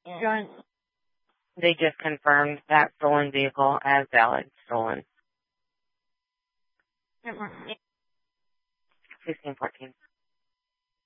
Insurance. They just confirmed that stolen vehicle as valid stolen. 1614.